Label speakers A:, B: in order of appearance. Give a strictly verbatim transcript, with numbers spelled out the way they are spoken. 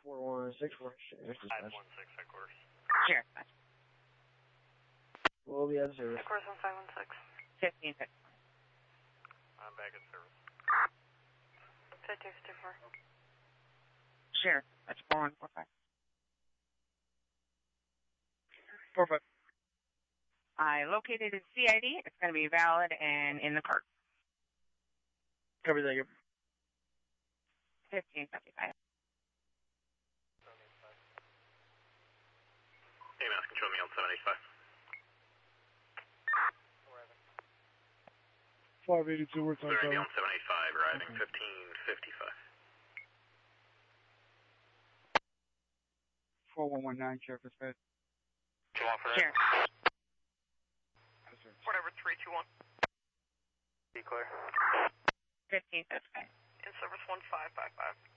A: four one six four.
B: five one six headquarters.
C: Sure.
A: We'll be out of service.
D: Headquarters on five one six.
C: fifteen fifty.
B: I'm back in service.
D: fifteen fifty-four.
C: Sure. That's four one four five. Four five. I located his C I D. It's going to be valid and in the cart.
A: Cover that. Yep.
C: fifteen fifty-five.
B: Hey, mass control me on seven eighty-five.
A: five eighty-two, we're talking
B: Sorry, me
A: about.
B: on seven eighty-five, arriving fifteen fifty-five.
A: four one one nine, Sheriff Dispatch.
B: Two one for
C: Sure.
D: Whatever, three two one.
B: Be clear.
C: fifteen fifty-five.
D: In service one five five five.